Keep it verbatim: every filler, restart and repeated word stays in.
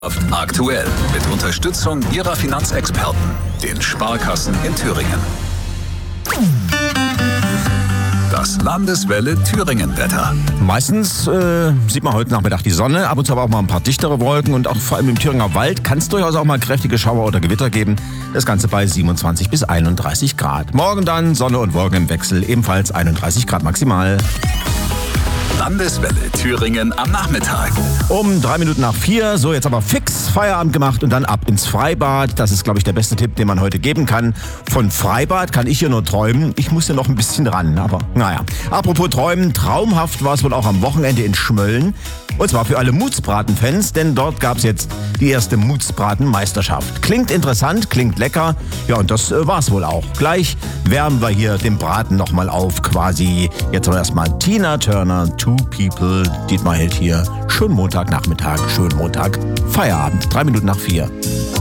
Aktuell mit Unterstützung Ihrer Finanzexperten, den Sparkassen in Thüringen. Das Landeswelle Thüringen-Wetter. Meistens äh, sieht man heute Nachmittag die Sonne, ab und zu aber auch mal ein paar dichtere Wolken und auch vor allem im Thüringer Wald kann es durchaus auch mal kräftige Schauer oder Gewitter geben. Das Ganze bei siebenundzwanzig bis einunddreißig Grad. Morgen dann Sonne und Wolken im Wechsel, ebenfalls einunddreißig Grad maximal. Landeswelle Thüringen am Nachmittag. Um drei Minuten nach vier, so jetzt aber fix Feierabend gemacht und dann ab ins Freibad. Das ist, glaube ich, der beste Tipp, den man heute geben kann. Von Freibad kann ich hier nur träumen. Ich muss ja noch ein bisschen ran, aber naja. Apropos träumen, traumhaft war es wohl auch am Wochenende in Schmölln. Und zwar für alle Mutzbraten-Fans, denn dort gab es jetzt die erste Mutzbraten-Meisterschaft. Klingt interessant, klingt lecker. Ja, und das äh, war's wohl auch. Gleich wärmen wir hier den Braten nochmal auf, quasi. Jetzt aber erstmal Tina Turner, Two People. Dietmar Held hier. Schönen Montagnachmittag, schönen Montag, Feierabend. Drei Minuten nach vier.